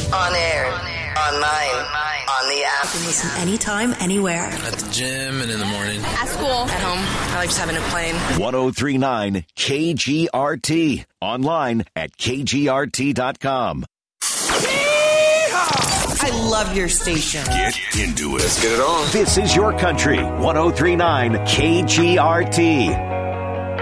On air. Online. On the app. You can listen anytime, anywhere. At the gym and in the morning. At school. At home. I like just having it playing. 103.9 KGRT. Online at KGRT.com. I love your station. Get into it. Let's get it on. This is your country. 103.9 KGRT.